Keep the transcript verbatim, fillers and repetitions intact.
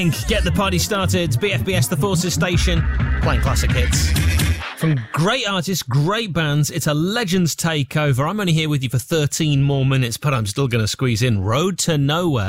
Get the party started. B F B S, the Forces Station, playing classic hits. From great artists, great bands, it's a Legends takeover. I'm only here with you for thirteen more minutes, but I'm still going to squeeze in Road to Nowhere.